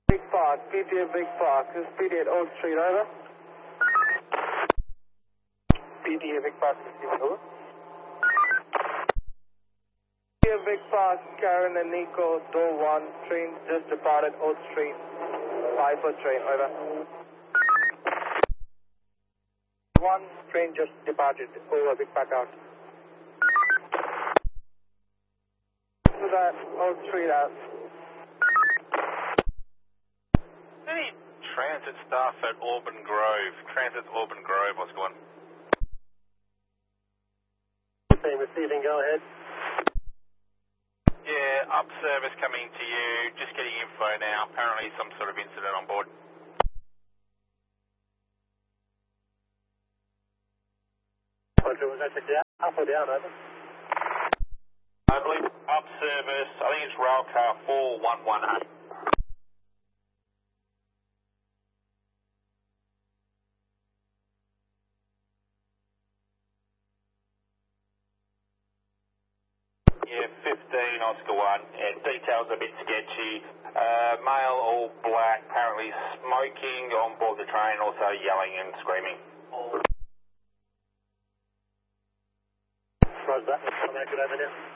Big Park, PTA Big Park. This is PTA at Oak Street, over. PTA Big Park, over. PTA Big Park, Karen and Nico, door 1, train just departed Oak Street. 5 for train, over. 1, train just departed, over, Big Park out. To that, Oak Street out. Any transit staff at Auburn Grove? Transit Auburn Grove, what's going on? Same receiving, go ahead. Yeah, up service coming to you, just getting info now. Apparently some sort of incident on board. Roger, was that down? Up or down, over? I believe up service, I think it's rail car 4118. Yeah, 15 Oscar 1. Yeah, details a bit sketchy. Male, all black, apparently smoking on board the train, also yelling and screaming. Roger that. I'll make it over now.